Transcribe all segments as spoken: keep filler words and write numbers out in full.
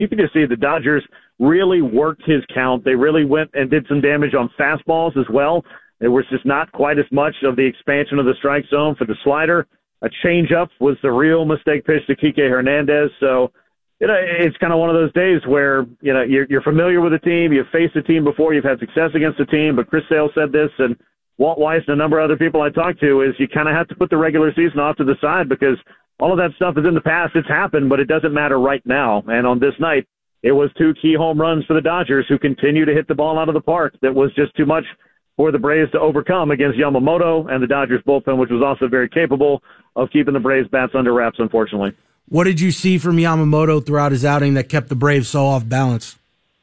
you could just see the Dodgers really worked his count. They really went and did some damage on fastballs as well. There was just not quite as much of the expansion of the strike zone for the slider. A changeup was the real mistake pitch to Kike Hernandez. So, you know, it's kind of one of those days where, you know, you're, you're familiar with the team. You've faced the team before. You've had success against the team. But Chris Sale said this, and Walt Weiss and a number of other people I talked to, is you kind of have to put the regular season off to the side because all of that stuff is in the past. It's happened, but it doesn't matter right now. And on this night, it was two key home runs for the Dodgers, who continue to hit the ball out of the park. That was just too much for the Braves to overcome against Yamamoto and the Dodgers bullpen, which was also very capable of keeping the Braves bats under wraps, unfortunately. What did you see from Yamamoto throughout his outing that kept the Braves so off balance?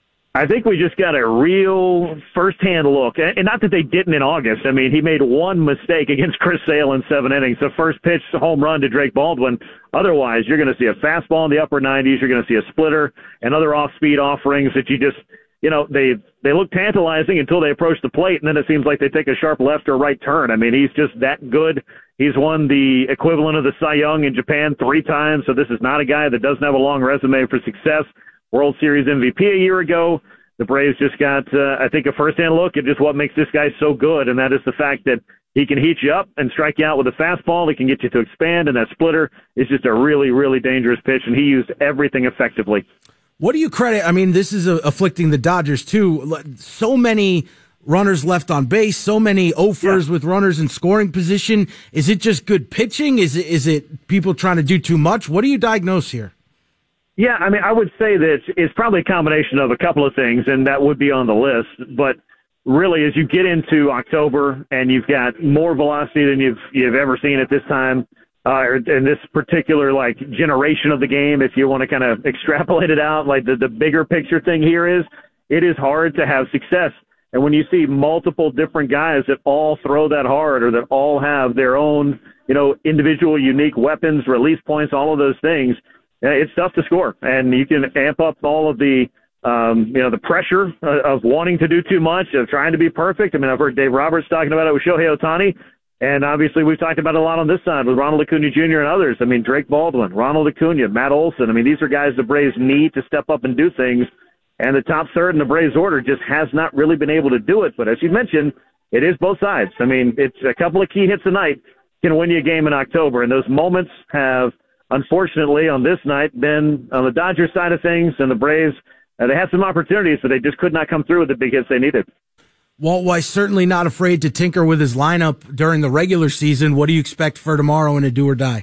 I think we just got a real first-hand look, and not that they didn't in August. I mean, he made one mistake against Chris Sale in seven innings, the first pitch home run to Drake Baldwin. Otherwise, you're going to see a fastball in the upper nineties, you're going to see a splitter, and other off-speed offerings that you just, you know, they they look tantalizing until they approach the plate, and then it seems like they take a sharp left or right turn. I mean, he's just that good. He's won the equivalent of the Cy Young in Japan three times, so this is not a guy that doesn't have a long resume for success. World Series M V P a year ago. The Braves just got, uh, I think, a first-hand look at just what makes this guy so good, and that is the fact that he can heat you up and strike you out with a fastball. He can get you to expand, and that splitter is just a really, really dangerous pitch, and he used everything effectively. What do you credit? I mean, this is uh, afflicting the Dodgers, too. So many runners left on base, so many offers yeah. with runners in scoring position. Is it just good pitching? Is it, is it people trying to do too much? What do you diagnose here? Yeah, I mean, I would say that it's, it's probably a combination of a couple of things, and that would be on the list. But really, as you get into October and you've got more velocity than you've you've ever seen at this time, uh, in this particular like generation of the game, if you want to kind of extrapolate it out, like the, the bigger picture thing here is, it is hard to have success. And when you see multiple different guys that all throw that hard or that all have their own, you know, individual unique weapons, release points, all of those things, it's tough to score, and you can amp up all of the, um, you know, the pressure of wanting to do too much, of trying to be perfect. I mean, I've heard Dave Roberts talking about it with Shohei Ohtani, and obviously we've talked about it a lot on this side with Ronald Acuna Junior and others. I mean, Drake Baldwin, Ronald Acuna, Matt Olson. I mean, these are guys the Braves need to step up and do things, and the top third in the Braves order just has not really been able to do it. But as you mentioned, it is both sides. I mean, it's a couple of key hits a night can win you a game in October, and those moments have – unfortunately, on this night, been on the Dodgers side of things, and the Braves, uh, they had some opportunities, but they just could not come through with the big hits they needed. Walt Weiss certainly not afraid to tinker with his lineup during the regular season. What do you expect for tomorrow in a do or die?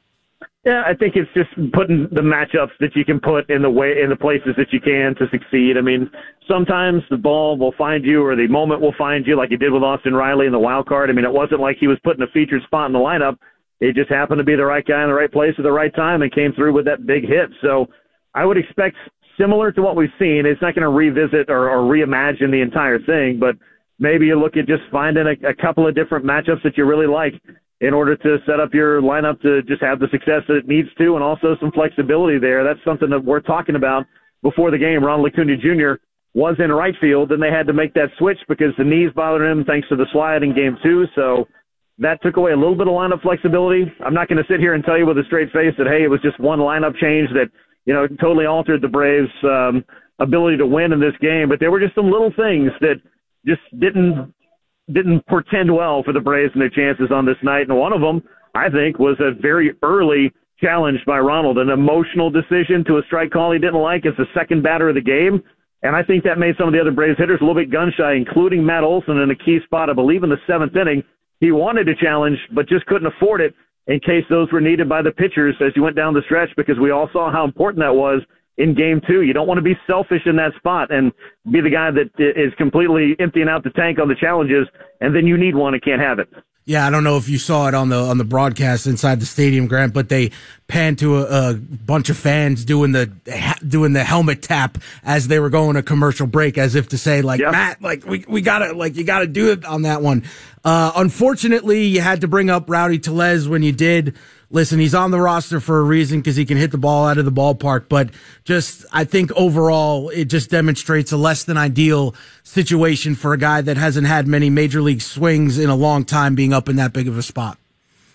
Yeah, I think it's just putting the matchups that you can put in the way in the places that you can to succeed. I mean, sometimes the ball will find you, or the moment will find you, like it did with Austin Riley in the wild card. I mean, it wasn't like he was put in a featured spot in the lineup. It just happened to be the right guy in the right place at the right time and came through with that big hit. So I would expect similar to what we've seen. It's not going to revisit or, or reimagine the entire thing, but maybe you look at just finding a, a couple of different matchups that you really like in order to set up your lineup to just have the success that it needs to, and also some flexibility there. That's something that we're talking about before the game. Ronald Acuna Junior was in right field, and they had to make that switch because the knees bothered him thanks to the slide in game two. So that took away a little bit of lineup flexibility. I'm not going to sit here and tell you with a straight face that, hey, it was just one lineup change that, you know, totally altered the Braves' um, ability to win in this game. But there were just some little things that just didn't didn't portend well for the Braves and their chances on this night. And one of them, I think, was a very early challenge by Ronald, an emotional decision to a strike call he didn't like as the second batter of the game. And I think that made some of the other Braves hitters a little bit gun-shy, including Matt Olson in a key spot, I believe, in the seventh inning. He wanted to challenge, but just couldn't afford it in case those were needed by the pitchers as you went down the stretch, because we all saw how important that was in game two. You don't want to be selfish in that spot and be the guy that is completely emptying out the tank on the challenges, and then you need one and can't have it. Yeah, I don't know if you saw it on the on the broadcast inside the stadium, Grant, but they panned to a, a bunch of fans doing the doing the helmet tap as they were going to commercial break, as if to say, like, yep. Matt, like we we gotta like you gotta do it on that one. Uh, unfortunately, you had to bring up Rowdy Tellez when you did. Listen, he's on the roster for a reason because he can hit the ball out of the ballpark, but just, I think overall, it just demonstrates a less than ideal situation for a guy that hasn't had many major league swings in a long time being up in that big of a spot.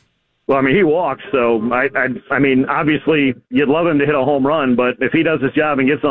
Well, I mean, he walks, so I, I, I mean, obviously, you'd love him to hit a home run, but if he does his job and gets on